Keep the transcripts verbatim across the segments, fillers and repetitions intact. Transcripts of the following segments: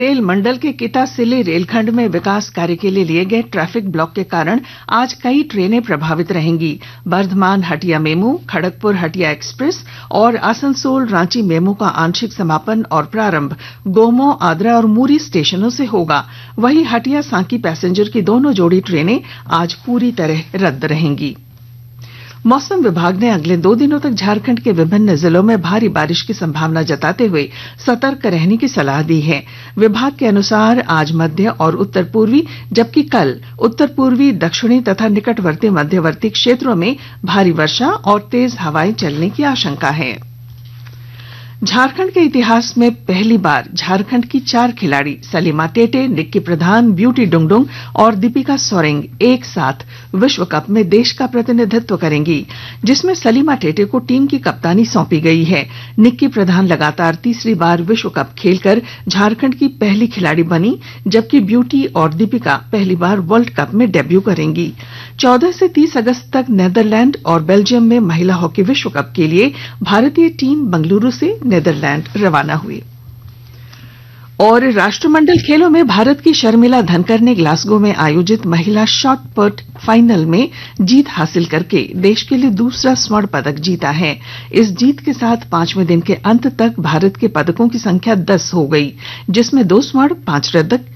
Rail मंडल के कितासिली रेलखंड में विकास कार्य के लिए लिए गए ट्रैफिक ब्लॉक के कारण आज कई ट्रेनें प्रभावित रहेंगी। बर्धमान हटिया मेमू, खड़गपुर हटिया एक्सप्रेस और आसनसोल रांची मेमू का आंशिक समापन और प्रारंभ गोमो, आद्रा और मूरी स्टेशनों से होगा। वहीं हटिया सांकी पैसेंजर की दोनों जोड़ी ट्रेनें आज पूरी तरह रद्द रहेंगी। मौसम विभाग ने अगले दो दिनों तक झारखंड के विभिन्न जिलों में भारी बारिश की संभावना जताते हुए सतर्क रहने की सलाह दी है। विभाग के अनुसार आज मध्य और उत्तर पूर्वी जबकि कल उत्तर पूर्वी, दक्षिणी तथा निकटवर्ती मध्यवर्ती क्षेत्रों में भारी वर्षा और तेज हवाएं चलने की आशंका है। झारखंड के इतिहास में पहली बार झारखंड की चार खिलाड़ी सलीमा टेटे, निक्की प्रधान, ब्यूटी डुंगडुंग और दीपिका सोरेंग एक साथ विश्व कप में देश का प्रतिनिधित्व करेंगी, जिसमें सलीमा टेटे को टीम की कप्तानी सौंपी गई है। निक्की प्रधान लगातार तीसरी बार विश्व कप खेलकर झारखंड की पहली खिलाड़ी बनी, जबकि ब्यूटी और दीपिका पहली बार वर्ल्ड कप में डेब्यू करेंगी। चौदह से तीस अगस्त तक नीदरलैंड और बेल्जियम में महिला हॉकी विश्व कप के लिए भारतीय टीम बंगलुरु से नीदरलैंड रवाना हुई। और राष्ट्रमंडल खेलों में भारत की शर्मिला धनकर ने ग्लासगो में आयोजित महिला शॉट पुट फाइनल में जीत हासिल करके देश के लिए दूसरा स्वर्ण पदक जीता है। इस जीत के साथ पांचवें दिन के अंत तक भारत के पदकों की संख्या दस हो गई, जिसमें दो स्वर्ण, पांच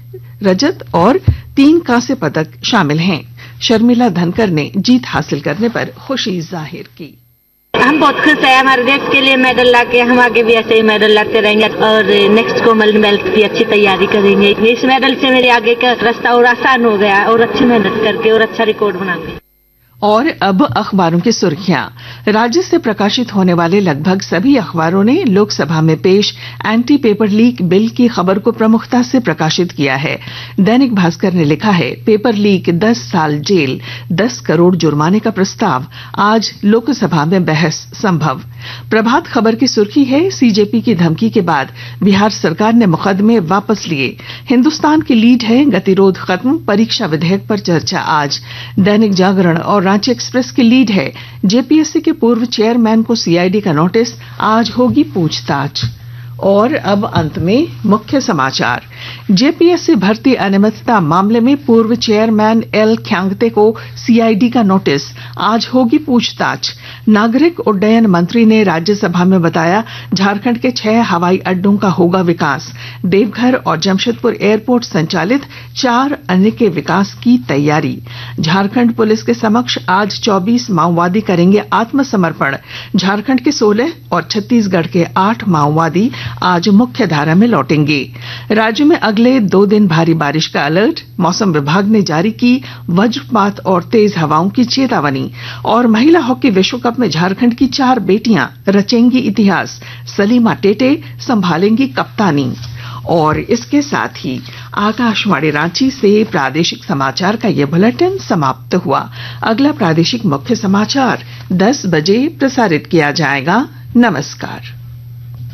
रजत और तीन कांस्य पदक शामिल हैं। शर्मिला धनकर ने जीत हासिल करने पर खुशी जाहिर की। हम बहुत खुश हैं, हमारे देश के लिए मेडल लाके हम आगे भी ऐसे ही मेडल लाते रहेंगे और नेक्स्ट कॉमनवेल्थ की अच्छी तैयारी करेंगे। इस मेडल से मेरे आगे का रास्ता और आसान हो गया और अच्छी मेहनत करके और अच्छा रिकॉर्ड बनाएंगे। और अब अखबारों की सुर्खियां। राज्य से प्रकाशित होने वाले लगभग सभी अखबारों ने लोकसभा में पेश एंटी पेपर लीक बिल की खबर को प्रमुखता से प्रकाशित किया है। दैनिक भास्कर ने लिखा है, पेपर लीक दस साल जेल, दस करोड़ जुर्माने का प्रस्ताव, आज लोकसभा में बहस संभव। प्रभात खबर की सुर्खी है, सीजेपी की धमकी के बाद बिहार सरकार ने मुकदमे वापस लिए। हिंदुस्तान की लीड है, गतिरोध खत्म, परीक्षा विधेयक पर चर्चा आज। दैनिक जागरण और रांची एक्सप्रेस की लीड है, जेपीएससी के पूर्व चेयरमैन को सीआईडी का नोटिस, आज होगी पूछताछ। और अब अंत में मुख्य समाचार। जेपीएससी भर्ती अनियमितता मामले में पूर्व चेयरमैन एल ख्यांगते को सीआईडी का नोटिस, आज होगी पूछताछ। नागरिक उड्डयन मंत्री ने राज्यसभा में बताया, झारखंड के छह हवाई अड्डों का होगा विकास। देवघर और जमशेदपुर एयरपोर्ट संचालित, चार अन्य के विकास की तैयारी। झारखंड पुलिस के समक्ष आज चौबीस माओवादी करेंगे आत्मसमर्पण। झारखंड के सोलह और छत्तीसगढ़ के आठ माओवादी आज मुख्य धारा में लौटेंगे। राज्य में अगले दो दिन भारी बारिश का अलर्ट, मौसम विभाग ने जारी की वज्रपात और तेज हवाओं की चेतावनी। और महिला हॉकी विश्व कप में झारखंड की चार बेटियां रचेंगी इतिहास, सलीमा टेटे संभालेंगी कप्तानी। और इसके साथ ही आकाशवाणी रांची से प्रादेशिक समाचार का यह बुलेटिन समाप्त हुआ। अगला प्रादेशिक मुख्य समाचार दस बजे प्रसारित किया जाएगा। नमस्कार।